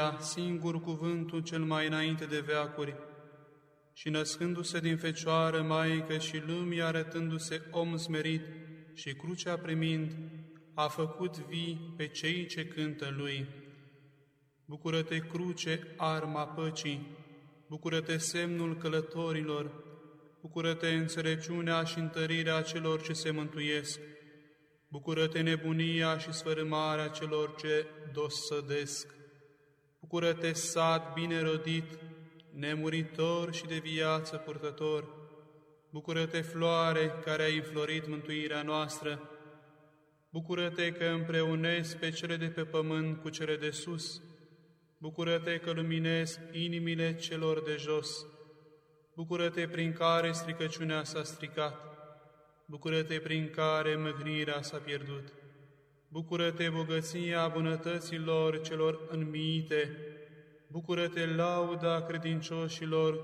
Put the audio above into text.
singur cuvântul cel mai înainte de veacuri, și născându-se din Fecioară Maică și lumii arătându-se om smerit și crucea primind, a făcut vii pe cei ce cântă Lui. Bucură-te, cruce, arma păcii, bucură-te, semnul călătorilor, bucură-te, înțelepciunea și întărirea celor ce se mântuiesc, bucură-te, nebunia și sfărâmarea celor ce dosădesc, bucură-te, sat bine rodit, nemuritor și de viață purtător, bucură-te, floare care ai înflorit mântuirea noastră, bucură-te că împreunezi pe cele de pe pământ cu cele de sus, bucură-te că luminezi inimile celor de jos, bucură-te prin care stricăciunea s-a stricat, bucură-te prin care mâhnirea s-a pierdut, bucură-te bogăția bunătăților celor înmiite, bucură-te lauda credincioșilor